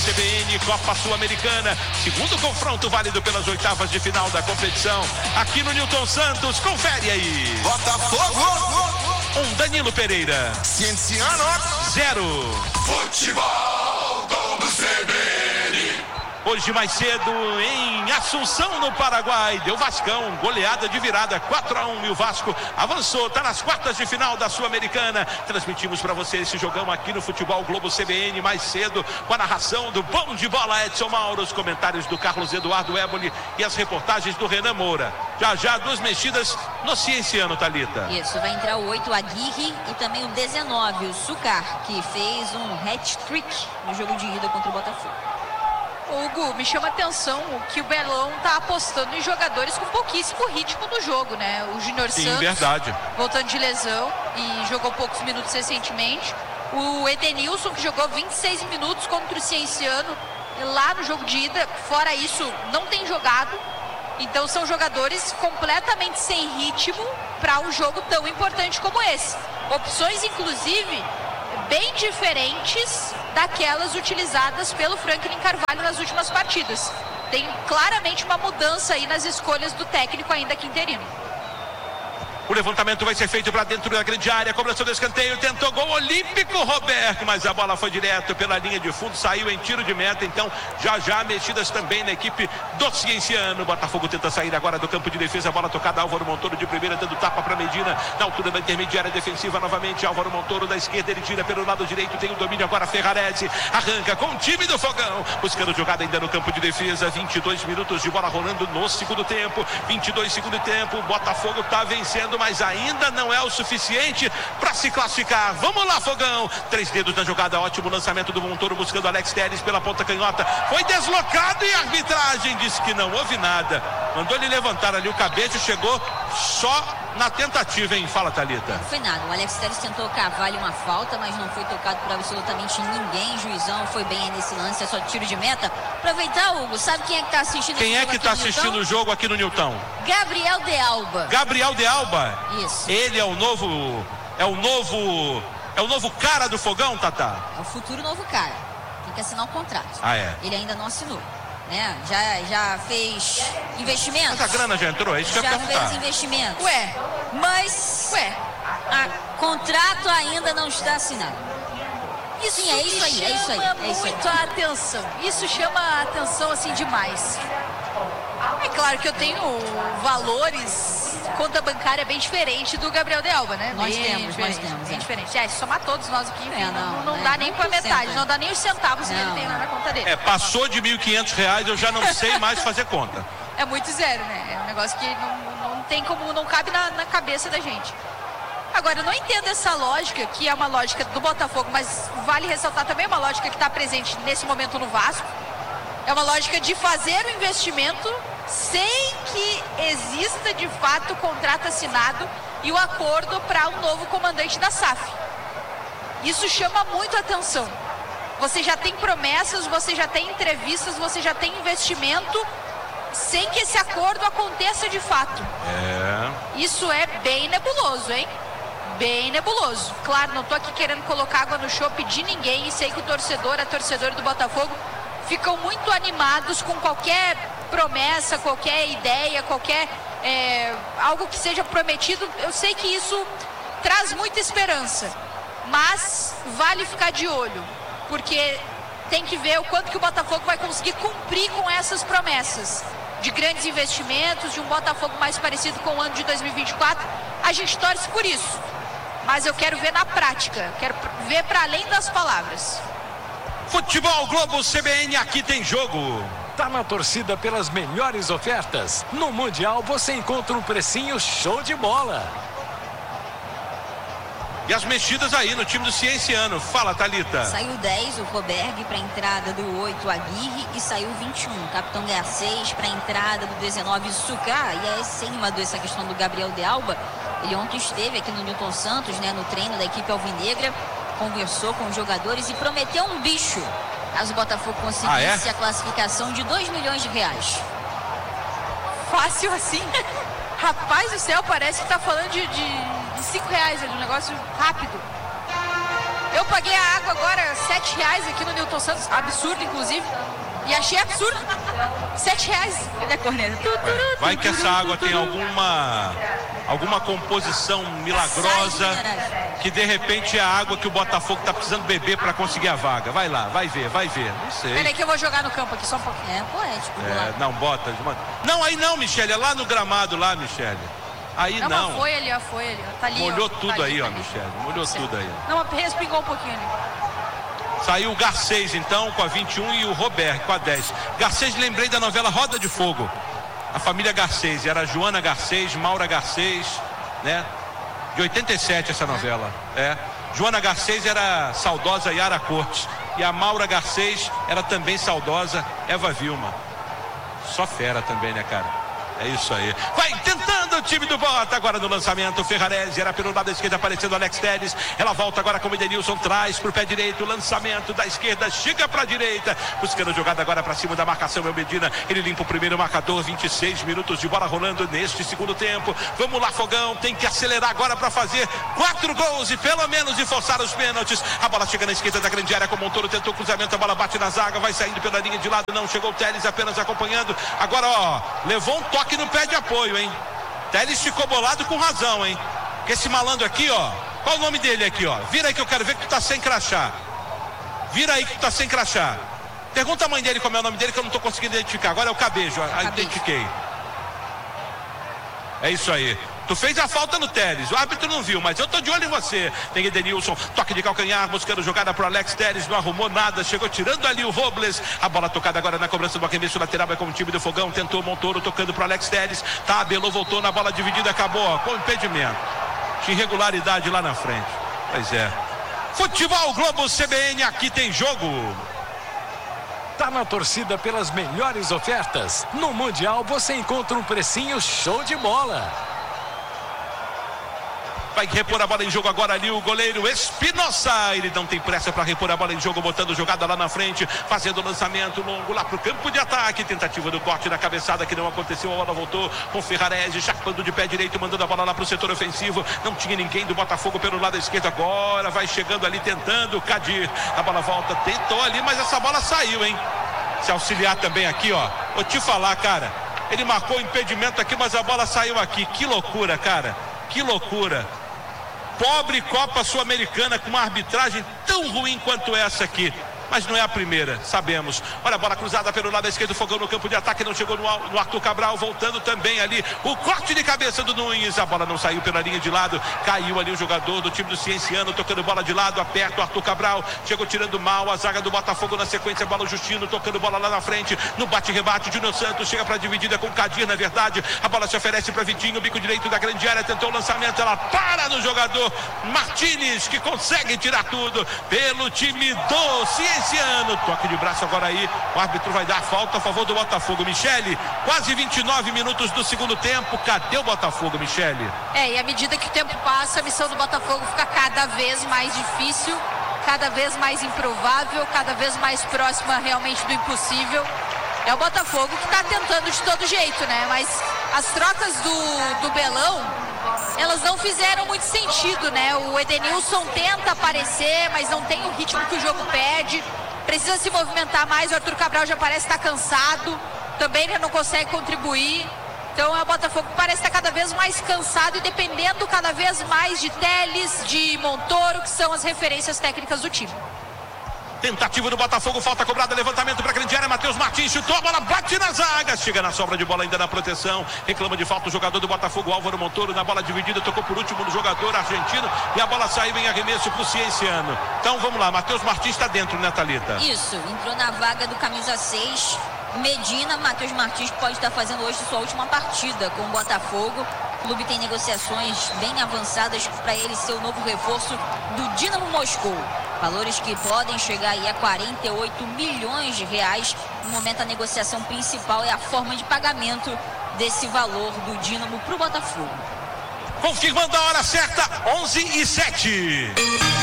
CBN, Copa Sul-Americana. Segundo confronto válido pelas oitavas de final da competição. Aqui no Newton Santos, confere aí. Botafogo. Danilo Pereira. Cienciano. 0. Futebol Globo CBN. Hoje mais cedo em Assunção, no Paraguai, deu Vascão, goleada de virada 4-1 e o Vasco avançou, está nas quartas de final da Sul-Americana. Transmitimos para você esse jogão aqui no Futebol Globo CBN mais cedo, com a narração do Bom de Bola Edson Mauro, os comentários do Carlos Eduardo Éboli e as reportagens do Renan Moura. Já duas mexidas no Cienciano, Thalita. Isso, vai entrar o 8, Aguirre, e também o 19, o Sucar, que fez um hat-trick no jogo de ida contra o Botafogo. Hugo, me chama a atenção que o Belão tá apostando em jogadores com pouquíssimo ritmo no jogo, né? O Júnior Santos, verdade, voltando de lesão e jogou poucos minutos recentemente. O Edenilson, que jogou 26 minutos contra o Cienciano lá no jogo de ida. Fora isso, não tem jogado. Então são jogadores completamente sem ritmo para um jogo tão importante como esse. Opções, inclusive, bem diferentes daquelas utilizadas pelo Franklin Carvalho nas últimas partidas. Tem claramente uma mudança aí nas escolhas do técnico, ainda que interino. O levantamento vai ser feito para dentro da grande área, cobrança do escanteio, tentou gol olímpico, Roberto, mas a bola foi direto pela linha de fundo, saiu em tiro de meta. Então já mexidas também na equipe do Cienciano. Botafogo tenta sair agora do campo de defesa, a bola tocada, Álvaro Montoro de primeira, dando tapa para Medina, na altura da intermediária defensiva novamente, Álvaro Montoro da esquerda, ele tira pelo lado direito, tem o domínio agora, Ferrarese, arranca com o time do Fogão, buscando jogada ainda no campo de defesa. 22 minutos de bola rolando no segundo tempo, 22 segundo tempo, Botafogo está vencendo, mas ainda não é o suficiente para se classificar. Vamos lá, Fogão. 3 dedos na jogada, ótimo lançamento do Montoro, buscando Alex Telles pela ponta canhota. Foi deslocado e a arbitragem disse que não houve nada. Mandou ele levantar ali o cabelo, chegou só na tentativa, hein? Fala, Thalita. Não foi nada. O Alex Telles tentou cavar ali uma falta, mas não foi tocado por absolutamente ninguém. Juizão foi bem aí nesse lance, é só tiro de meta. Aproveitar, Hugo, sabe quem é que tá assistindo? Quem é que tá assistindo o jogo aqui no Newton? Gabriel de Alba. Gabriel de Alba? Isso. Ele é o novo cara do Fogão, Tatá? É o futuro novo cara. Tem que assinar um contrato. Ah, é? Ele ainda não assinou, né? Já fez investimentos. Mas a grana já entrou, é isso que eu ia perguntar. Já fez investimentos. Mas contrato ainda não está assinado. Isso sim, é isso aí, é isso aí. Muito a atenção. Isso chama a atenção assim demais. É claro que eu tenho valores, conta bancária bem diferente do Gabriel de Alba, né? Nós temos. Bem diferente. Se somar todos nós aqui, não dá nem pra 1%, metade, não dá nem os centavos que ele tem lá na conta dele. Passou de R$1.500, eu já não sei mais fazer conta. É muito zero, né? É um negócio que não tem como, não cabe na cabeça da gente. Agora, eu não entendo essa lógica, que é uma lógica do Botafogo, mas vale ressaltar também uma lógica que está presente nesse momento no Vasco. É uma lógica de fazer o investimento sem que exista de fato o contrato assinado e o acordo para um novo comandante da SAF. Isso chama muito atenção. Você já tem promessas, você já tem entrevistas, você já tem investimento sem que esse acordo aconteça de fato. Isso é bem nebuloso, hein? Bem nebuloso. Claro, não tô aqui querendo colocar água no chope de ninguém e sei que a torcedora do Botafogo ficam muito animados com qualquer promessa, qualquer ideia, qualquer algo que seja prometido. Eu sei que isso traz muita esperança, mas vale ficar de olho, porque tem que ver o quanto que o Botafogo vai conseguir cumprir com essas promessas de grandes investimentos, de um Botafogo mais parecido com o ano de 2024. A gente torce por isso, mas eu quero ver na prática, quero ver para além das palavras. Futebol Globo CBN, aqui tem jogo. Tá na torcida pelas melhores ofertas. No Mundial você encontra um precinho show de bola. E as mexidas aí no time do Cienciano. Fala, Thalita. Saiu 10, o Roberg, para a entrada do 8, Aguirre, e saiu 21. Capitão Garcês para a entrada do 19, Sucar. E aí, sem essa questão do Gabriel de Alba, ele ontem esteve aqui no Newton Santos, né, no treino da equipe alvinegra, conversou com os jogadores e prometeu um bicho caso o Botafogo conseguisse a classificação de R$2 milhões. Fácil assim? Rapaz do céu, parece que tá falando de R$5 ali, um negócio rápido. Eu paguei a água agora R$7 aqui no Newton Santos, absurdo inclusive, e achei absurdo, R$7. Cadê a corneta? Vai que essa água tem alguma composição milagrosa, que de repente é a água que o Botafogo está precisando beber para conseguir a vaga. Vai lá, vai ver, não sei. Peraí que eu vou jogar no campo aqui só um pouquinho. É poético. Não, bota. Não, aí não, Michele, é lá no gramado lá, Michele. Aí não. Mas foi ali, ó. Tá ali, molhou ó, tudo tá aí, ali, Michele. Molhou tudo aí. Não, mas respingou um pouquinho ali. Saiu o Garcês, então, com a 21 e o Roberto com a 10. Garcês, lembrei da novela Roda de Fogo. A família Garcês, era Joana Garcês, Maura Garcês, né? De 87 essa novela, Joana Garcês era saudosa Yara Cortes. E a Maura Garcês era também saudosa Eva Vilma. Só fera também, né, cara? É isso aí. Vai tentando o time do Bota agora no lançamento. Ferrarese era pelo lado da esquerda, aparecendo Alex Telles. Ela volta agora com o Edenilson, traz pro pé direito. Lançamento da esquerda, chega pra direita. Buscando jogada agora pra cima da marcação. É o Medina. Ele limpa o primeiro marcador. 26 minutos de bola rolando neste segundo tempo. Vamos lá, Fogão. Tem que acelerar agora pra fazer 4 gols e pelo menos e forçar os pênaltis. A bola chega na esquerda da grande área com o Montoro. Tentou o cruzamento. A bola bate na zaga. Vai saindo pela linha de lado. Não chegou o Telles, apenas acompanhando. Agora, levou um toque no pé de apoio, hein? Telles ficou bolado com razão, hein? Porque esse malandro aqui, qual o nome dele aqui, Vira aí que eu quero ver que tu tá sem crachá. Vira aí que tu tá sem crachá. Pergunta a mãe dele como é o nome dele que eu não tô conseguindo identificar. Agora é o Cabejo, identifiquei. É isso aí. Tu fez a falta no Telles, o árbitro não viu, mas eu tô de olho em você. Tem Edenilson, toque de calcanhar, buscando jogada pro Alex Telles, não arrumou nada, chegou tirando ali o Robles. A bola tocada agora na cobrança do arremesso lateral, vai com o time do Fogão, tentou Montoro, tocando pro Alex Telles, tabelou, voltou na bola dividida, acabou, com impedimento. Tinha irregularidade lá na frente. Pois é. Futebol Globo CBN, aqui tem jogo. Tá na torcida pelas melhores ofertas? No Mundial você encontra um precinho show de bola. Vai repor a bola em jogo agora ali o goleiro Espinosa. Ele não tem pressa para repor a bola em jogo, botando jogada lá na frente, fazendo o lançamento longo lá pro campo de ataque. Tentativa do corte na cabeçada que não aconteceu. A bola voltou com Ferrarese, chapando de pé direito, mandando a bola lá pro setor ofensivo. Não tinha ninguém do Botafogo pelo lado esquerdo. Agora vai chegando ali, tentando o Kadir. A bola volta, tentou ali, mas essa bola saiu, hein? Se auxiliar também aqui, vou te falar, cara. Ele marcou o impedimento aqui, mas a bola saiu aqui. Que loucura, cara. Que loucura. Pobre Copa Sul-Americana com uma arbitragem tão ruim quanto essa aqui. Mas não é a primeira, sabemos. Olha a bola cruzada pelo lado esquerdo, Fogão no campo de ataque, não chegou no Arthur Cabral, voltando também ali. O corte de cabeça do Nunes, a bola não saiu pela linha de lado, caiu ali o jogador do time do Cienciano, tocando bola de lado, aperta o Arthur Cabral, chegou tirando mal a zaga do Botafogo na sequência, bola o Justino, tocando bola lá na frente, no bate-rebate, Júnior Santos chega para dividida com o Kadir, na verdade, a bola se oferece para Vitinho, bico direito da grande área, tentou o lançamento, ela para no jogador Martínez, que consegue tirar tudo pelo time do Cienciano. Toque de braço agora aí, o árbitro vai dar falta a favor do Botafogo. Michele, quase 29 minutos do segundo tempo, cadê o Botafogo, Michele? E à medida que o tempo passa, a missão do Botafogo fica cada vez mais difícil, cada vez mais improvável, cada vez mais próxima realmente do impossível. É o Botafogo que está tentando de todo jeito, né? Mas as trocas do Belão, elas não fizeram muito sentido, né? O Edenilson tenta aparecer, mas não tem o ritmo que o jogo pede. Precisa se movimentar mais, o Arthur Cabral já parece estar cansado, também ele não consegue contribuir. Então o Botafogo parece estar cada vez mais cansado e dependendo cada vez mais de Telles, de Montoro, que são as referências técnicas do time. Tentativa do Botafogo, falta cobrada, levantamento para a grande área, Matheus Martins chutou, a bola bate na zaga, chega na sobra de bola ainda na proteção, reclama de falta o jogador do Botafogo, Álvaro Montoro, na bola dividida, tocou por último no jogador argentino e a bola saiu em arremesso para o Cienciano. Então vamos lá, Matheus Martins está dentro, né, Thalita? Isso, entrou na vaga do camisa 6, Medina. Matheus Martins pode estar fazendo hoje sua última partida com o Botafogo. O clube tem negociações bem avançadas para ele ser o novo reforço do Dinamo Moscou. Valores que podem chegar aí a 48 milhões de reais. No momento a negociação principal é a forma de pagamento desse valor do Dinamo para o Botafogo. Confirmando a hora certa, 11h07.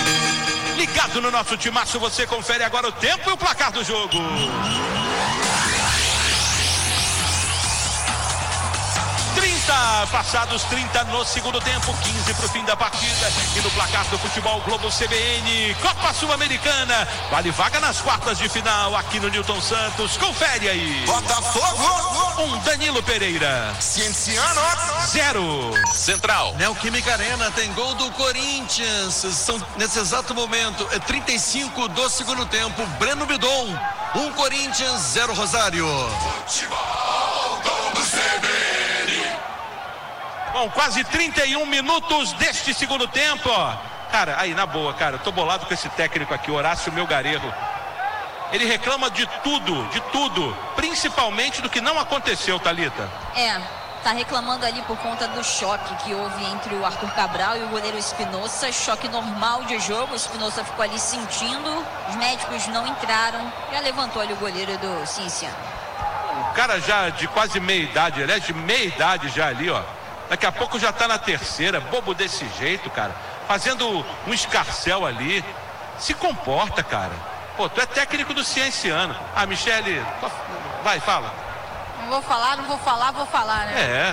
Ligado no nosso timaço, você confere agora o tempo e o placar do jogo. Passados 30 no segundo tempo, 15 para o fim da partida. E no placar do Futebol Globo CBN, Copa Sul-Americana, vale vaga nas quartas de final aqui no Newton Santos. Confere aí. Botafogo. 1, Danilo Pereira. Cienciano. 0. Central. Neoquímica Arena tem gol do Corinthians. São, nesse exato momento, 35 do segundo tempo. Breno Bidon. 1 Corinthians, 0 Rosário. Futebol Globo CBN. Bom, quase 31 minutos deste segundo tempo, ó. Cara, aí na boa, cara, eu tô bolado com esse técnico aqui, Horácio Melgarejo. Ele reclama de tudo, principalmente do que não aconteceu, Thalita. Tá reclamando ali por conta do choque que houve entre o Arthur Cabral e o goleiro Espinosa. Choque normal de jogo, o Espinosa ficou ali sentindo, os médicos não entraram, já levantou ali o goleiro do Cienciano. O cara já de quase meia idade, aliás, de meia idade já ali, ó. Daqui a pouco já tá na terceira, bobo desse jeito, cara. Fazendo um escarcéu ali. Se comporta, cara. Pô, tu é técnico do Cienciano. Ah, Michele, vai, fala. Não vou falar, né?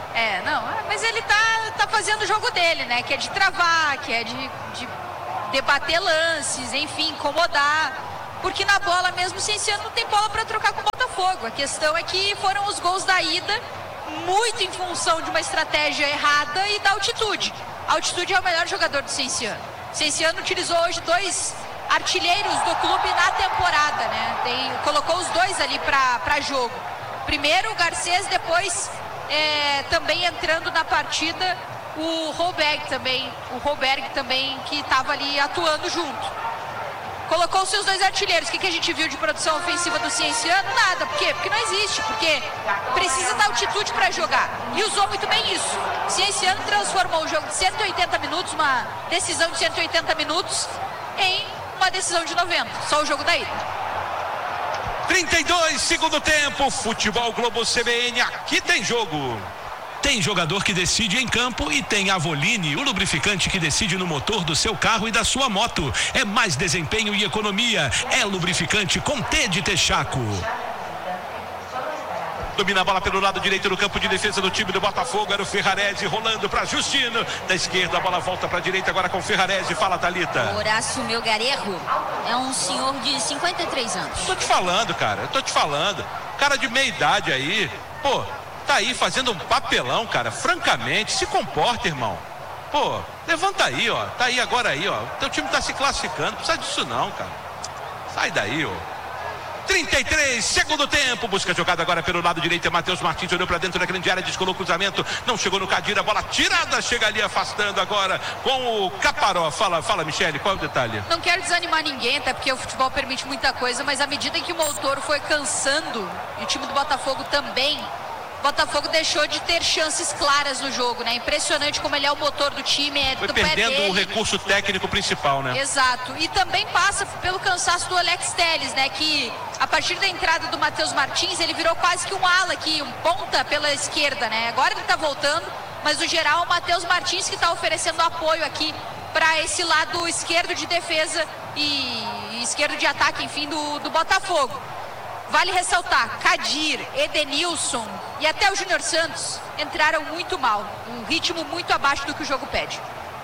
Mas ele tá fazendo o jogo dele, né? Que é de travar, que é de debater lances, enfim, incomodar. Porque na bola mesmo o Cienciano não tem bola para trocar com o Botafogo. A questão é que foram os gols da ida, muito em função de uma estratégia errada e da altitude. A altitude é o melhor jogador do Cienciano. O Cienciano utilizou hoje 2 artilheiros do clube na temporada, né? Colocou os 2 ali para jogo. Primeiro o Garcês, depois também entrando na partida o Holberg também que estava ali atuando junto. Colocou os seus 2 artilheiros. O que a gente viu de produção ofensiva do Cienciano? Nada. Por quê? Porque não existe. Porque precisa da altitude para jogar. E usou muito bem isso. O Cienciano transformou o jogo de 180 minutos, uma decisão de 180 minutos, em uma decisão de 90. Só o jogo da ida. 32, segundo tempo. Futebol Globo CBN, aqui tem jogo. Tem jogador que decide em campo e tem Avoline, o lubrificante que decide no motor do seu carro e da sua moto. É mais desempenho e economia. É lubrificante com T de Texaco. Domina a bola pelo lado direito no campo de defesa do time do Botafogo. Era o Ferrarese rolando para Justino. Da esquerda a bola volta para a direita agora com o Ferrarese. Fala, Thalita. Horácio Melgarejo é um senhor de 53 anos. Tô te falando, cara. Eu tô te falando. Cara de meia idade aí. Pô, tá aí fazendo um papelão, cara. Francamente, se comporta, irmão. Pô, levanta aí, ó. Tá aí agora aí, ó. Teu time tá se classificando. Não precisa disso não, cara. Sai daí, ó. 33, segundo tempo. Busca a jogada agora pelo lado direito. Matheus Martins olhou pra dentro da grande área, descolou o cruzamento. Não chegou no Cadira. Bola tirada. Chega ali afastando agora com o Caparó. Fala, Michele, qual é o detalhe? Não quero desanimar ninguém, até porque o futebol permite muita coisa, mas à medida em que o motor foi cansando, e o time do Botafogo também, o Botafogo deixou de ter chances claras no jogo, né? Impressionante como ele é o motor do time. Foi perdendo o recurso técnico principal, né? Exato. E também passa pelo cansaço do Alex Telles, né? Que a partir da entrada do Matheus Martins, ele virou quase que um ala aqui, um ponta pela esquerda, né? Agora ele tá voltando, mas no geral o Matheus Martins que tá oferecendo apoio aqui para esse lado esquerdo de defesa e esquerdo de ataque, enfim, do Botafogo. Vale ressaltar, Kadir, Edenilson e até o Júnior Santos entraram muito mal, um ritmo muito abaixo do que o jogo pede.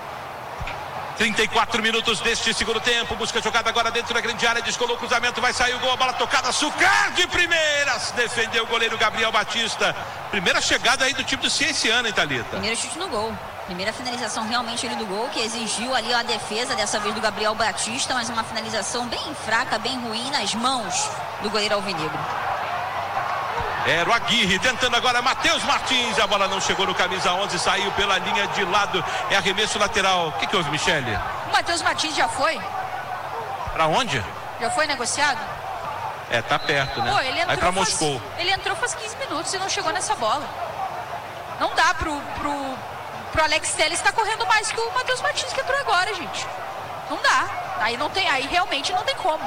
34 minutos deste segundo tempo. Busca a jogada agora dentro da grande área, descolou o cruzamento, vai sair o gol, a bola tocada, Sucar de primeiras, defendeu o goleiro Gabriel Batista. Primeira chegada aí do time do Cienciano, hein, Thalita? Primeiro chute no gol. Primeira finalização realmente ali do gol, que exigiu ali a defesa, dessa vez do Gabriel Batista, mas uma finalização bem fraca, bem ruim nas mãos do goleiro alvinegro. Era o Aguirre tentando agora, Matheus Martins, a bola não chegou no camisa 11, saiu pela linha de lado, é arremesso lateral. O que houve, Michele? O Matheus Martins já foi? Pra onde? Já foi negociado? Tá perto, né? Pô, ele entrou vai pra Moscou. Ele entrou faz 15 minutos e não chegou nessa bola. Não dá pro Alex Telles estar correndo mais que o Matheus Martins que entrou agora, gente. Não dá. Aí realmente não tem como.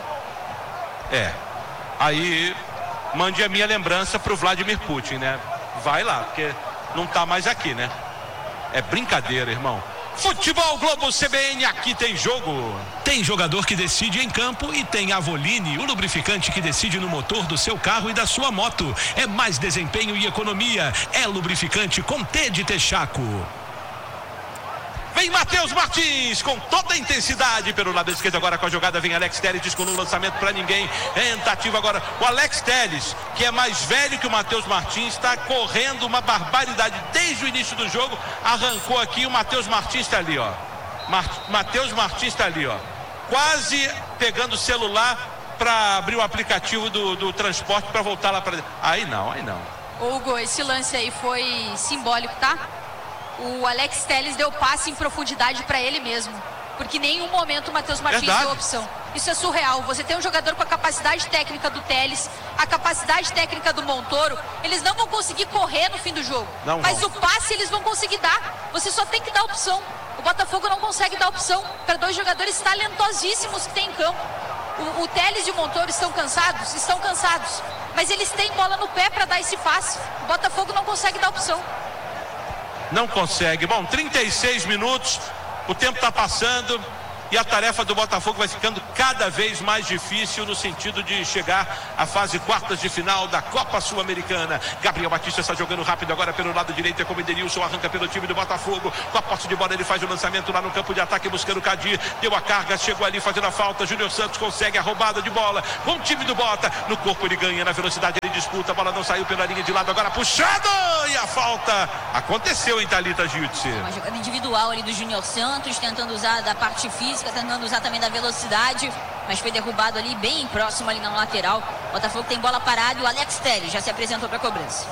Aí mande a minha lembrança pro Vladimir Putin, né? Vai lá, porque não tá mais aqui, né? É brincadeira, irmão. Futebol Globo CBN, aqui tem jogo. Tem jogador que decide em campo e tem Avoline, o lubrificante que decide no motor do seu carro e da sua moto. É mais desempenho e economia. É lubrificante com T de Texaco. Vem Matheus Martins com toda a intensidade pelo lado esquerdo agora com a jogada. Vem Alex Telles com um lançamento para ninguém. Tentativa agora. O Alex Telles, que é mais velho que o Matheus Martins, está correndo uma barbaridade desde o início do jogo. Arrancou aqui. O Matheus Martins está ali, ó. Matheus Martins está ali, ó. Quase pegando o celular para abrir o aplicativo do transporte para voltar lá para dentro. Aí não. Hugo, esse lance aí foi simbólico, tá? O Alex Telles deu passe em profundidade para ele mesmo, porque em nenhum momento o Matheus Martins deu opção. Isso é surreal. Você tem um jogador com a capacidade técnica do Telles, a capacidade técnica do Montoro, eles não vão conseguir correr no fim do jogo, mas o passe eles vão conseguir dar. Você só tem que dar opção. O Botafogo não consegue dar opção para dois jogadores talentosíssimos que tem em campo. O Telles e o Montoro estão cansados, mas eles têm bola no pé para dar esse passe. O Botafogo não consegue dar opção. Não consegue. Bom, 36 minutos, o tempo está passando e a tarefa do Botafogo vai ficando cada vez mais difícil no sentido de chegar à fase quartas de final da Copa Sul-Americana. Gabriel Batista está jogando rápido agora pelo lado direito, é como Edenilson, arranca pelo time do Botafogo. Com a posse de bola ele faz o lançamento lá no campo de ataque buscando o Cadir, deu a carga, chegou ali fazendo a falta. Júnior Santos consegue a roubada de bola com o time do Bota, no corpo ele ganha, na velocidade ele disputa, a bola não saiu pela linha de lado, agora puxado e a falta aconteceu em Thalita Jutsi. Uma jogada individual ali do Júnior Santos, tentando usar da parte física, tentando usar também da velocidade, mas foi derrubado ali bem próximo ali na lateral. Botafogo tem bola parada e o Alex Telles já se apresentou para a cobrança.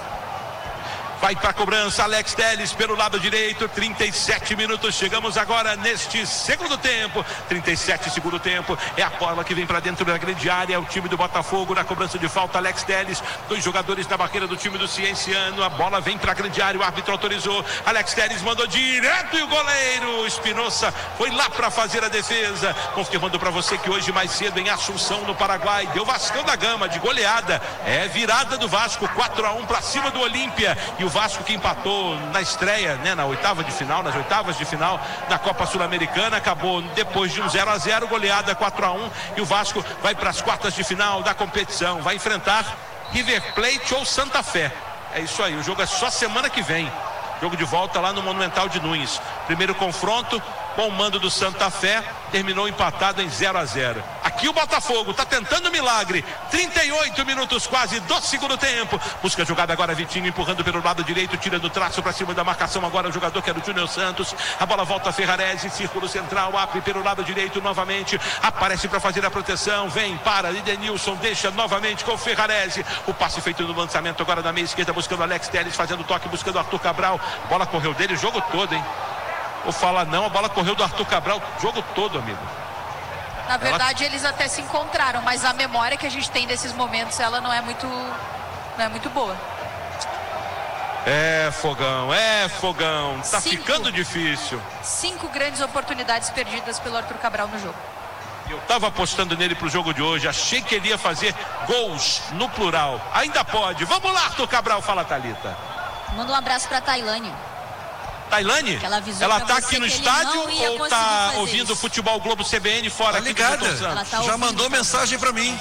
Vai para a cobrança, Alex Telles pelo lado direito, 37 minutos, chegamos agora neste segundo tempo, 37 segundo tempo, é a bola que vem para dentro da grande área, é o time do Botafogo na cobrança de falta, Alex Telles, dois jogadores na barreira do time do Cienciano, a bola vem para a grande área, o árbitro autorizou, Alex Telles mandou direto e o goleiro Espinosa foi lá para fazer a defesa, confirmando para você que hoje mais cedo em Assunção, no Paraguai, deu Vascão da Gama de goleada, é virada do Vasco, 4-1 para cima do Olímpia, e o Vasco que empatou na estreia, né, nas oitavas de final da Copa Sul-Americana, acabou depois de um 0-0, goleada 4-1, e o Vasco vai para as quartas de final da competição, vai enfrentar River Plate ou Santa Fé. É isso aí, o jogo é só semana que vem, jogo de volta lá no Monumental de Nunes. Primeiro confronto com o mando do Santa Fé, terminou empatado em 0-0. Aqui o Botafogo está tentando milagre, 38 minutos quase do segundo tempo, busca a jogada agora, Vitinho empurrando pelo lado direito, tirando o traço para cima da marcação, agora o jogador que era o Júnior Santos, a bola volta a Ferrarese, círculo central, abre pelo lado direito novamente, aparece para fazer a proteção, vem para Edenilson, deixa novamente com o Ferrarese, o passe feito no lançamento agora na meia esquerda, buscando Alex Telles, fazendo toque, buscando Arthur Cabral, a bola correu dele o jogo todo, hein? Ou fala não, a bola correu do Arthur Cabral o jogo todo, amigo. Na verdade, eles até se encontraram, mas a memória que a gente tem desses momentos, ela não é muito boa. É fogão, tá ficando difícil. 5 grandes oportunidades perdidas pelo Arthur Cabral no jogo. Eu tava apostando nele pro jogo de hoje, achei que ele ia fazer gols no plural. Ainda pode, vamos lá, Arthur Cabral, fala Thalita. Manda um abraço pra Tailane. Tailane? Ela tá aqui no estádio ou tá ouvindo o Futebol Globo CBN fora? Tá ligada, já mandou mensagem pra mim.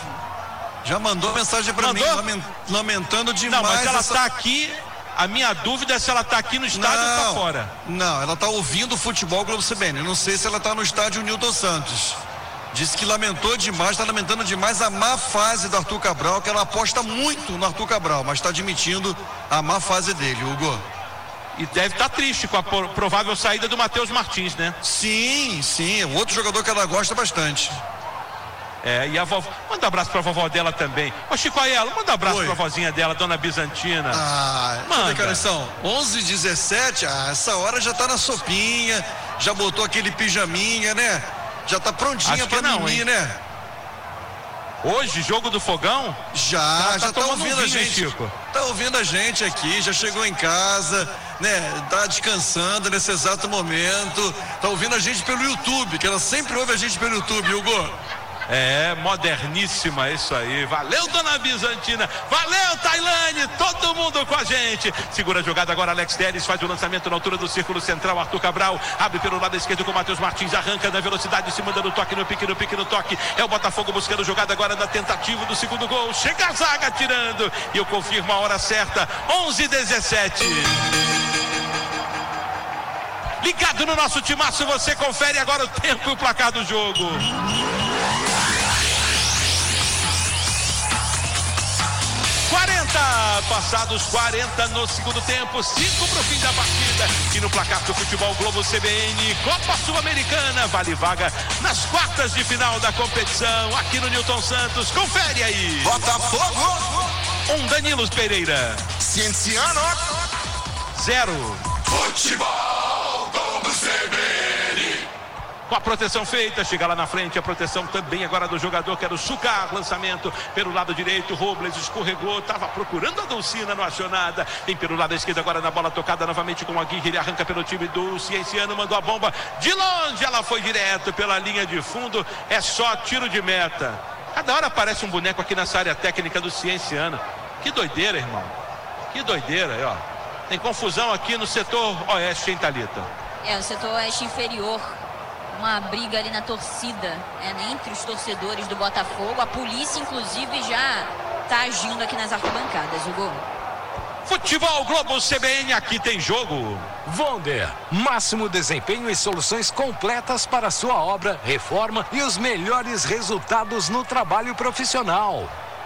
Lamentando demais. Não, mas ela tá aqui, a minha dúvida é se ela tá aqui no estádio ou tá fora. Não, ela tá ouvindo o Futebol Globo CBN, eu não sei se ela tá no estádio Nilton Santos. Disse que lamentou demais, tá lamentando demais a má fase do Arthur Cabral, que ela aposta muito no Arthur Cabral, mas tá admitindo a má fase dele, Hugo. E deve estar triste com a provável saída do Matheus Martins, né? Sim, outro jogador que ela gosta bastante. E a vovó, manda um abraço pra vovó dela também. Ô Chico Aiello, manda um abraço pra vozinha dela, Dona Bizantina. Manda. Que são 11h17, essa hora já tá na sopinha, já botou aquele pijaminha, né? Já tá prontinha pra dormir, né? Hoje, jogo do Fogão? Já tá ouvindo a gente, Chico. Tá ouvindo a gente aqui, já chegou em casa, né? Tá descansando nesse exato momento. Tá ouvindo a gente pelo YouTube, que ela sempre ouve a gente pelo YouTube, Hugo. É, moderníssima, isso aí. Valeu, dona Bizantina. Valeu, Tailane. Todo mundo com a gente. Segura a jogada agora, Alex Telles faz o lançamento na altura do círculo central. Arthur Cabral abre pelo lado esquerdo com o Matheus Martins. Arranca na velocidade, se manda no toque, no pique, no pique, no toque. É o Botafogo buscando jogada agora na tentativa do segundo gol. Chega a zaga tirando. E eu confirmo a hora certa. 11:17. Ligado no nosso timaço, você confere agora o tempo e o placar do jogo. 40, passados 40 no segundo tempo, 5 para o fim da partida. E no placar do Futebol Globo CBN, Copa Sul-Americana, vale vaga nas quartas de final da competição, aqui no Newton Santos. Confere aí. Botafogo. Danilo Pereira. Cienciano. 0. Futebol Globo CBN. Com a proteção feita, chega lá na frente, a proteção também agora do jogador, que era o Sucar, lançamento pelo lado direito, Robles escorregou, estava procurando a Dulcina, não achou nada, vem pelo lado esquerdo agora na bola tocada novamente com o Aguirre, ele arranca pelo time do Cienciano, mandou a bomba de longe, ela foi direto pela linha de fundo, é só tiro de meta. Cada hora aparece um boneco aqui nessa área técnica do Cienciano, que doideira, irmão, que doideira, ó. Tem confusão aqui no setor oeste, hein, Thalita? O setor oeste inferior. Uma briga ali na torcida, entre os torcedores do Botafogo. A polícia, inclusive, já está agindo aqui nas arquibancadas, Hugo. Futebol Globo CBN, aqui tem jogo. Vonder, máximo desempenho e soluções completas para sua obra, reforma e os melhores resultados no trabalho profissional.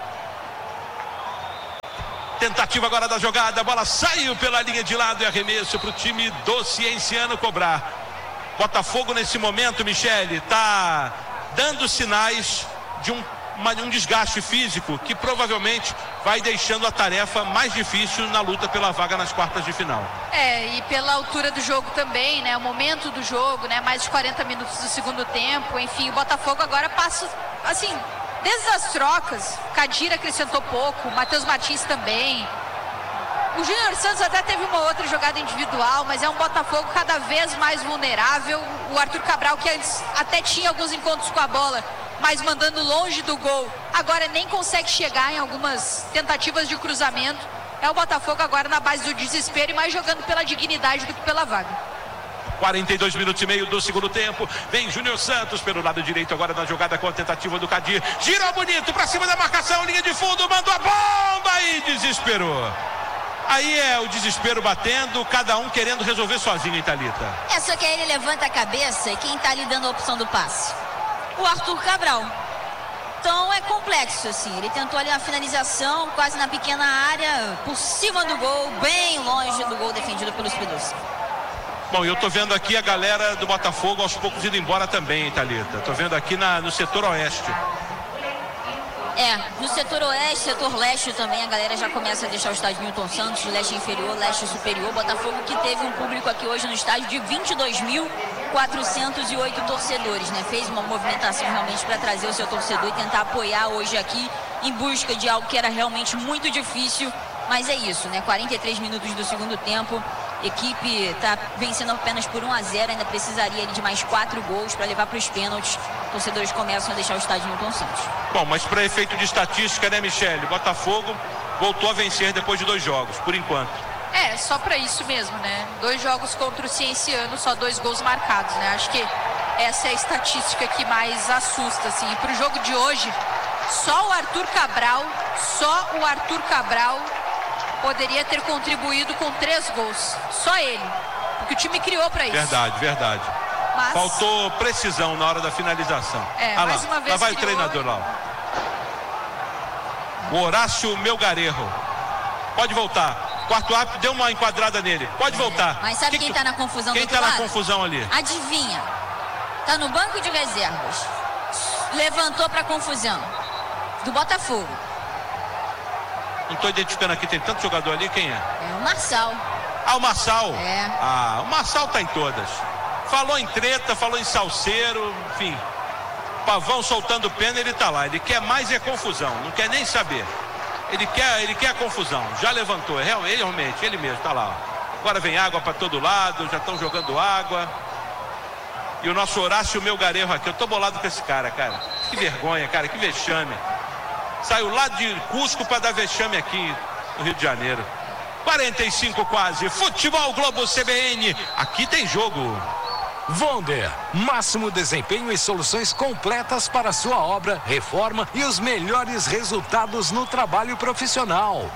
Tentativa agora da jogada, a bola saiu pela linha de lado e arremesso para o time do Cienciano cobrar. Botafogo nesse momento, Michele, está dando sinais de um desgaste físico que provavelmente vai deixando a tarefa mais difícil na luta pela vaga nas quartas de final. E pela altura do jogo também, né? O momento do jogo, né? Mais de 40 minutos do segundo tempo, enfim, o Botafogo agora passa, assim, desde as trocas, Kadir acrescentou pouco, Matheus Martins também. O Júnior Santos até teve uma outra jogada individual, mas é um Botafogo cada vez mais vulnerável. O Arthur Cabral, que antes até tinha alguns encontros com a bola, mas mandando longe do gol, agora nem consegue chegar em algumas tentativas de cruzamento. É o Botafogo agora na base do desespero e mais jogando pela dignidade do que pela vaga. 42 minutos e meio do segundo tempo. Vem Júnior Santos pelo lado direito agora na jogada com a tentativa do Kadir. Girou bonito pra cima da marcação, linha de fundo, mandou a bomba e desesperou. Aí é o desespero batendo, cada um querendo resolver sozinho, hein, Thalita? Só que aí ele levanta a cabeça e quem tá lhe dando a opção do passe? O Arthur Cabral. Então é complexo, assim. Ele tentou ali a finalização, quase na pequena área, por cima do gol, bem longe do gol defendido pelo Spidoci. Bom, eu tô vendo aqui a galera do Botafogo aos poucos indo embora também, hein, Thalita? Tô vendo aqui no setor oeste. No setor oeste, setor leste também, a galera já começa a deixar o estádio Newton Santos, leste inferior, leste superior. Botafogo que teve um público aqui hoje no estádio de 22.408 torcedores, né? Fez uma movimentação realmente para trazer o seu torcedor e tentar apoiar hoje aqui em busca de algo que era realmente muito difícil. Mas é isso, né? 43 minutos do segundo tempo. Equipe está vencendo apenas por 1-0, ainda precisaria de mais 4 gols para levar para os pênaltis. Torcedores começam a deixar o estádio Newton Santos. Bom, mas para efeito de estatística, né, Michele? Botafogo voltou a vencer depois de 2 jogos, por enquanto. Só para isso mesmo, né? 2 jogos contra o Cienciano, só 2 gols marcados, né? Acho que essa é a estatística que mais assusta, assim. E para o jogo de hoje, só o Arthur Cabral poderia ter contribuído com 3 gols. Só ele. Porque o time criou para isso. Verdade. Mas faltou precisão na hora da finalização. Mais uma vez lá vai o treinador lá. O Horácio Melgarejo. Pode voltar. Quarto árbitro deu uma enquadrada nele. Pode voltar. Mas sabe quem tá na confusão do outro lado? Quem tá na lado? confusão ali? Adivinha. Tá no banco de reservas. Levantou pra confusão. Do Botafogo. Não tô identificando aqui, tem tanto jogador ali, quem é? É o Marçal. O Marçal? O Marçal tá em todas. Falou em treta, falou em salseiro, enfim. Pavão soltando pena, ele tá lá. Ele quer mais confusão, não quer nem saber. Ele quer a confusão. Já levantou, realmente, ele mesmo tá lá. Agora vem água para todo lado, já estão jogando água. E o nosso Horácio Melgarejo aqui, eu tô bolado com esse cara. Que vergonha, cara, que vexame. Saiu lá de Cusco para dar vexame aqui no Rio de Janeiro. 45 quase. Futebol Globo CBN. Aqui tem jogo. Wonder, máximo desempenho e soluções completas para sua obra, reforma e os melhores resultados no trabalho profissional.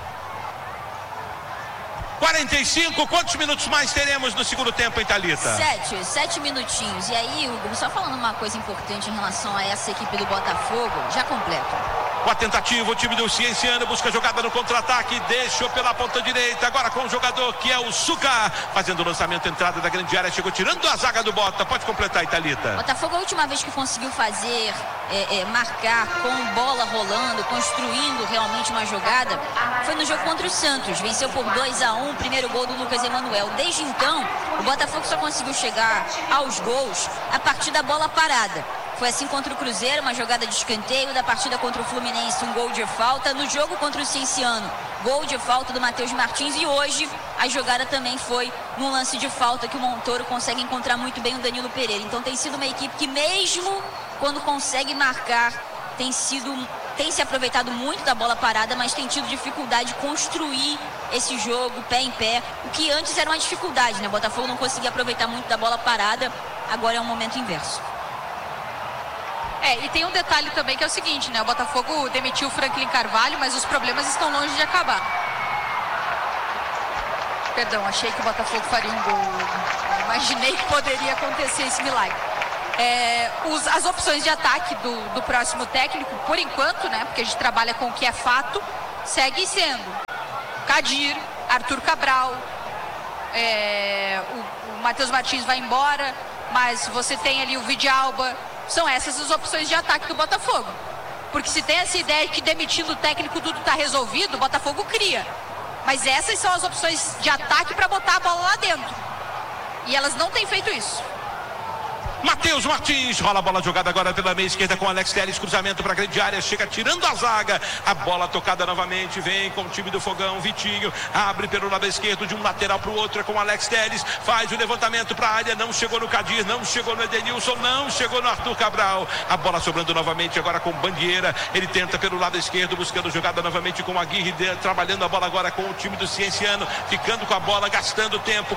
45, quantos minutos mais teremos no segundo tempo, hein, Thalita? 7 minutinhos. E aí, Hugo, só falando uma coisa importante em relação a essa equipe do Botafogo, já completo. Com a tentativa, o time do Cienciano busca a jogada no contra-ataque, deixou pela ponta direita, agora com o jogador que é o Suca, fazendo o lançamento, entrada da grande área, chegou tirando a zaga do Bota. Pode completar, Thalita. Botafogo, a última vez que conseguiu fazer, marcar com bola rolando, construindo realmente uma jogada, foi no jogo contra o Santos. Venceu por 2-1, primeiro gol do Lucas Emanuel. Desde então, o Botafogo só conseguiu chegar aos gols a partir da bola parada. Foi assim contra o Cruzeiro, uma jogada de escanteio. Da partida contra o Fluminense, um gol de falta. No jogo contra o Cienciano, gol de falta do Matheus Martins. E hoje a jogada também foi num lance de falta que o Montoro consegue encontrar muito bem o Danilo Pereira. Então tem sido uma equipe que, mesmo quando consegue marcar, tem se aproveitado muito da bola parada, mas tem tido dificuldade de construir esse jogo pé em pé, o que antes era uma dificuldade, né? O Botafogo não conseguia aproveitar muito da bola parada, agora é um momento inverso. E tem um detalhe também que é o seguinte, né? O Botafogo demitiu o Franklin Carvalho, mas os problemas estão longe de acabar. Perdão, achei que o Botafogo faria um gol. Imaginei que poderia acontecer esse milagre. As opções de ataque do próximo técnico, por enquanto, né? Porque a gente trabalha com o que é fato, segue sendo Kadir, Arthur Cabral, o Matheus Martins vai embora, mas você tem ali o Vidalba. São essas as opções de ataque do Botafogo. Porque se tem essa ideia de que demitindo o técnico tudo está resolvido, o Botafogo cria. Mas essas são as opções de ataque para botar a bola lá dentro. E elas não têm feito isso. Matheus Martins, rola a bola jogada agora pela meia esquerda com Alex Telles, cruzamento para a grande área, chega tirando a zaga, a bola tocada novamente, vem com o time do Fogão, Vitinho, abre pelo lado esquerdo de um lateral para o outro, com Alex Telles, faz o levantamento para a área, não chegou no Kadir, não chegou no Edenilson, não chegou no Arthur Cabral, a bola sobrando novamente agora com Bandeira, ele tenta pelo lado esquerdo, buscando jogada novamente com Aguirre, trabalhando a bola agora com o time do Cienciano, ficando com a bola, gastando tempo,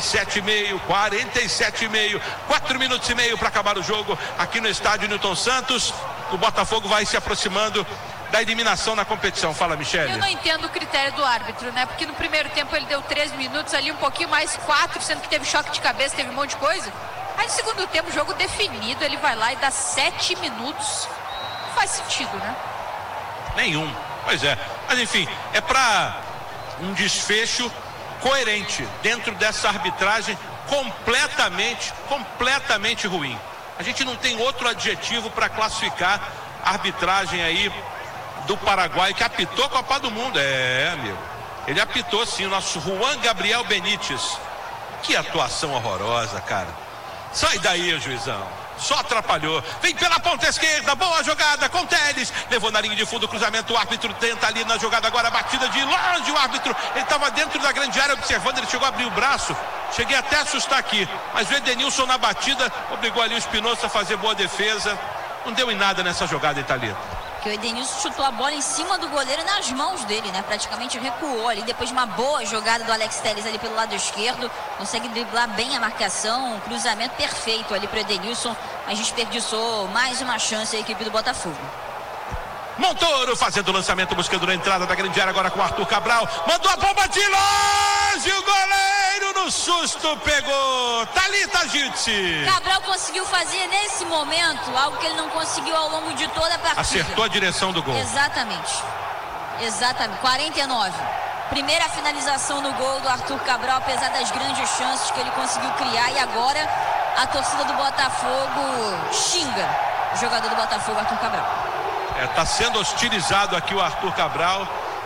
47,5, 4 minutos e meio para acabar o jogo aqui no estádio Newton Santos. O Botafogo vai se aproximando da eliminação na competição. Fala, Michele. Eu não entendo o critério do árbitro, né? Porque no primeiro tempo ele deu 3 minutos, ali um pouquinho mais 4, sendo que teve choque de cabeça, teve um monte de coisa. Aí no segundo tempo, jogo definido, ele vai lá e dá 7 minutos. Não faz sentido, né? Nenhum. Pois é. Mas enfim, é para um desfecho coerente dentro dessa arbitragem completamente ruim. A gente não tem outro adjetivo para classificar a arbitragem aí do Paraguai, que apitou a Copa do Mundo. Amigo, ele apitou sim, o nosso Juan Gabriel Benítez. Que atuação horrorosa, cara. Sai daí, juizão. Só atrapalhou. Vem pela ponta esquerda, boa jogada com Telles. Levou na linha de fundo o cruzamento. O árbitro tenta ali na jogada agora, batida de longe. O árbitro, ele estava dentro da grande área observando. Ele chegou a abrir o braço. Cheguei até a assustar aqui. Mas o Edenilson na batida obrigou ali o Espinosa a fazer boa defesa. Não deu em nada nessa jogada, Thalita. Que o Edenilson chutou a bola em cima do goleiro nas mãos dele, né? Praticamente recuou ali, depois de uma boa jogada do Alex Telles ali pelo lado esquerdo, consegue driblar bem a marcação, um cruzamento perfeito ali para o Edenilson, mas desperdiçou mais uma chance a equipe do Botafogo. Montoro fazendo o lançamento, buscando a entrada da grande área agora com o Arthur Cabral, mandou a bomba de longe, o goleiro no susto pegou. Thalita Gitze. Cabral conseguiu fazer nesse momento algo que ele não conseguiu ao longo de toda a partida. Acertou a direção do gol. Exatamente, 49. Primeira finalização no gol do Arthur Cabral, apesar das grandes chances que ele conseguiu criar, e agora a torcida do Botafogo xinga o jogador do Botafogo, Arthur Cabral. Está sendo hostilizado aqui o Arthur Cabral.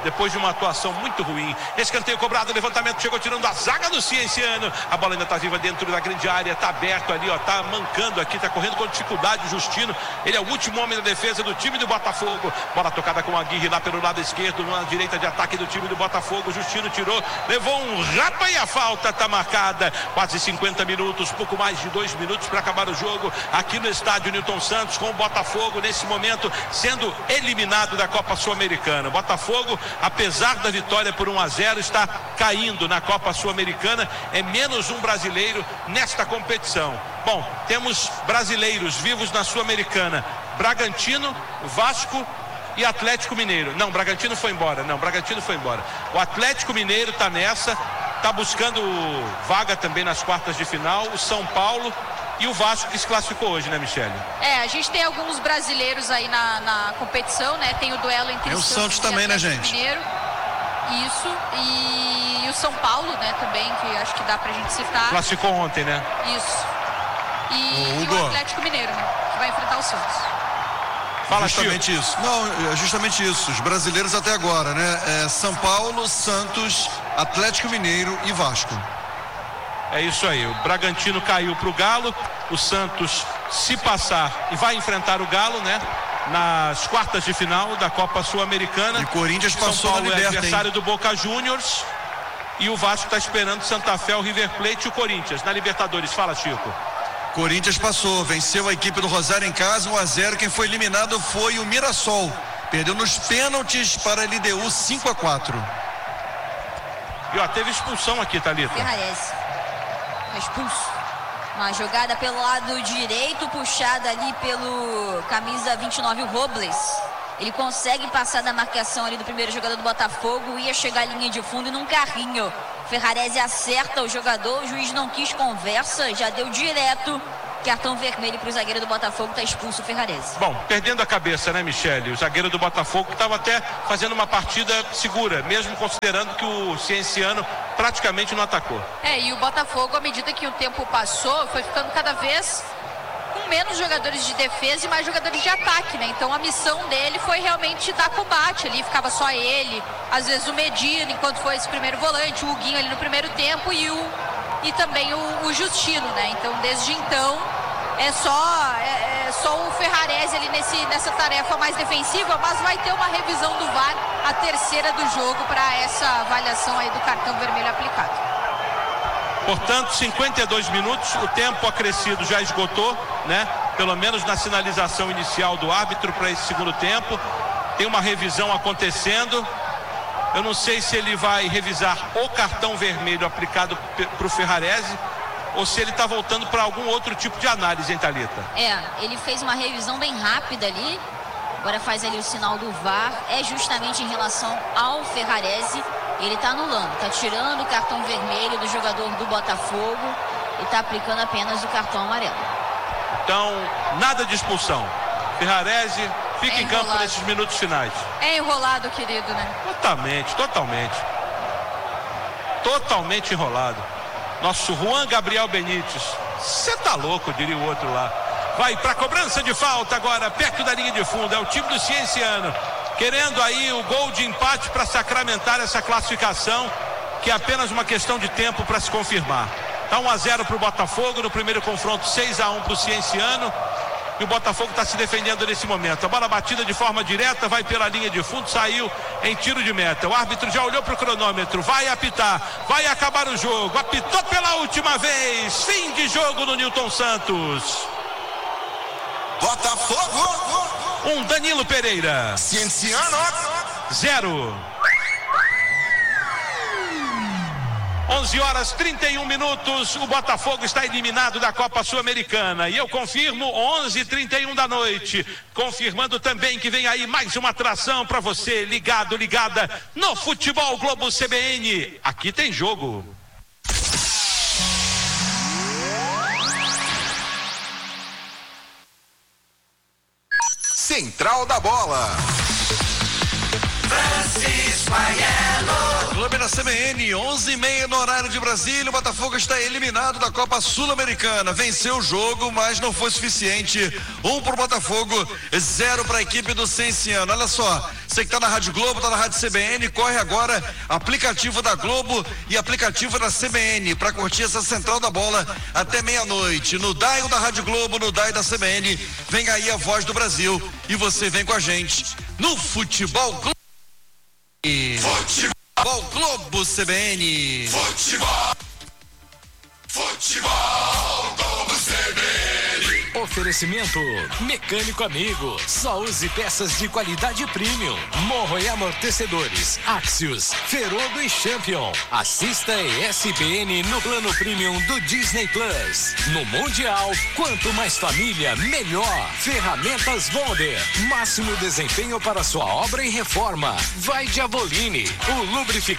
depois de uma atuação muito ruim. Escanteio cobrado, levantamento, chegou tirando a zaga do Cienciano. A bola ainda está viva dentro da grande área, está aberto ali, ó, tá mancando aqui, tá correndo com dificuldade o Justino. Ele é o último homem da defesa do time do Botafogo. Bola tocada com a Aguirre lá pelo lado esquerdo, na direita de ataque do time do Botafogo. Justino tirou, levou um rapa e a falta está marcada. Quase 50 minutos, pouco mais de 2 minutos para acabar o jogo aqui no estádio Newton Santos, com o Botafogo nesse momento sendo eliminado da Copa Sul-Americana. O Botafogo, apesar da vitória por 1-0, está caindo na Copa Sul-Americana, é menos um brasileiro nesta competição. Bom, temos brasileiros vivos na Sul-Americana: Bragantino, Vasco e Atlético Mineiro. Não, Bragantino foi embora. O Atlético Mineiro está nessa, está buscando vaga também nas quartas de final. O São Paulo e o Vasco, que se classificou hoje, né, Michele? A gente tem alguns brasileiros aí na competição, né? Tem o duelo entre o Santos também, né, gente? Mineiro. Isso, e o São Paulo, né, também, que acho que dá pra gente citar. Classificou ontem, né? Isso. E o Atlético Mineiro, né, que vai enfrentar o Santos. Fala, justamente Chico. isso. Não, é justamente isso. Os brasileiros até agora, né? São Paulo, Santos, Atlético Mineiro e Vasco. É isso aí. O Bragantino caiu pro Galo. O Santos, se passar, e vai enfrentar o Galo, né? Nas quartas de final da Copa Sul-Americana. E Corinthians passou São Paulo na Liberta, é adversário do Boca Juniors. E o Vasco está esperando Santa Fé, o River Plate e o Corinthians na Libertadores. Fala, Chico. Corinthians passou, venceu a equipe do Rosário em casa, 1-0. Quem foi eliminado foi o Mirassol. Perdeu nos pênaltis para a LDU, 5-4. E ó, teve expulsão aqui, Thalita. Ferrarese expulso. Uma jogada pelo lado direito, puxada ali pelo camisa 29, o Robles. Ele consegue passar da marcação ali do primeiro jogador do Botafogo, ia chegar à linha de fundo e num carrinho. Ferrarese acerta o jogador, o juiz não quis conversa, já deu direto. Cartão vermelho para o zagueiro do Botafogo, está expulso o Ferrarese. Bom, perdendo a cabeça, né, Michele? O zagueiro do Botafogo estava até fazendo uma partida segura, mesmo considerando que o Cienciano praticamente não atacou. E o Botafogo, à medida que o tempo passou, foi ficando cada vez com menos jogadores de defesa e mais jogadores de ataque, né? Então a missão dele foi realmente dar combate ali, ficava só ele, às vezes o Medina, enquanto foi esse primeiro volante, o Huguinho ali no primeiro tempo e também o Justino, né? Então desde então é só o Ferrarese ali nessa tarefa mais defensiva, mas vai ter uma revisão do VAR, a terceira do jogo, para essa avaliação aí do cartão vermelho aplicado. Portanto, 52 minutos, o tempo acrescido já esgotou, né? Pelo menos na sinalização inicial do árbitro para esse segundo tempo. Tem uma revisão acontecendo. Eu não sei se ele vai revisar o cartão vermelho aplicado para o Ferrarese ou se ele está voltando para algum outro tipo de análise, hein, Thalita? Ele fez uma revisão bem rápida ali. Agora faz ali o sinal do VAR. É justamente em relação ao Ferrarese. Ele está anulando, está tirando o cartão vermelho do jogador do Botafogo e está aplicando apenas o cartão amarelo. Então, nada de expulsão. Ferrarese fica em campo nesses minutos finais. É enrolado, querido, né? Totalmente enrolado. Nosso Juan Gabriel Benítez, você tá louco, diria o outro lá. Vai para cobrança de falta agora, perto da linha de fundo. É o time do Cienciano, querendo aí o gol de empate para sacramentar essa classificação, que é apenas uma questão de tempo para se confirmar. Tá 1-0 para o Botafogo no primeiro confronto, 6-1 para o Cienciano. E o Botafogo está se defendendo nesse momento. A bola batida de forma direta, vai pela linha de fundo, saiu em tiro de meta. O árbitro já olhou para o cronômetro, vai apitar, vai acabar o jogo. Apitou pela última vez. Fim de jogo no Newton Santos. Botafogo 1, Danilo Pereira. Cienciano 0. 11h31, o Botafogo está eliminado da Copa Sul-Americana. E eu confirmo, 11h31 da noite, confirmando também que vem aí mais uma atração para você, ligado, ligada no Futebol Globo CBN. Aqui tem jogo. Central da Bola. Francisco Aiello. da CBN, 11h30 no horário de Brasília. O Botafogo está eliminado da Copa Sul-Americana. Venceu o jogo, mas não foi suficiente. 1 pro Botafogo, 0 para a equipe do Cienciano. Olha só, você que está na Rádio Globo, está na Rádio CBN, corre agora aplicativo da Globo e aplicativo da CBN para curtir essa Central da Bola até meia-noite. No dial da Rádio Globo, no dial da CBN, vem aí a voz do Brasil e você vem com a gente no Futebol Globo. Futebol Globo CBN. Futebol Globo CBN. Oferecimento Mecânico Amigo. Só use peças de qualidade premium. Morro e amortecedores, Axios, Ferodo e Champion. Assista ESPN no plano premium do Disney Plus. No Mundial, quanto mais família, melhor. Ferramentas Bonder. Máximo desempenho para sua obra e reforma. Vai de Avoline, o lubrificante